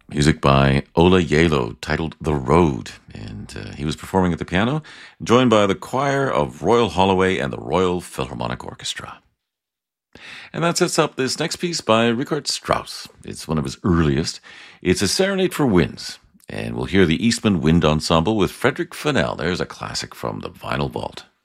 Music by Ola Yalo, titled The Road. And he was performing at the piano, joined by the choir of Royal Holloway and the Royal Philharmonic Orchestra. And that sets up this next piece by Richard Strauss. It's one of his earliest. It's a serenade for winds. And we'll hear the Eastman Wind Ensemble with Frederick Fennell. There's a classic from the Vinyl Vault.